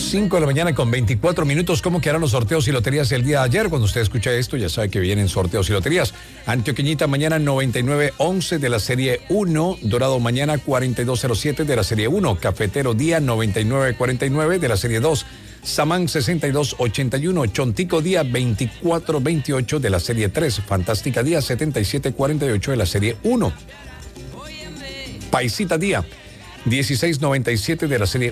5 de la mañana con 24 minutos. ¿Cómo quedaron los sorteos y loterías el día de ayer? Cuando usted escucha esto, ya sabe que vienen sorteos y loterías. Antioqueñita mañana 9911 de la serie 1. Dorado mañana 4207 de la serie 1. Cafetero día 9949 de la serie 2. Samán 6281. Chontico día 2428 de la serie 3. Fantástica día 7748 de la serie 1. Paisita día 1697 de la serie